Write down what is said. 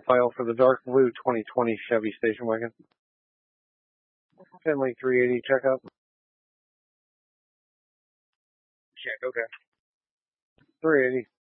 file for the dark blue 2020 Chevy station wagon. Finley 380 checkup. Check, okay. 380.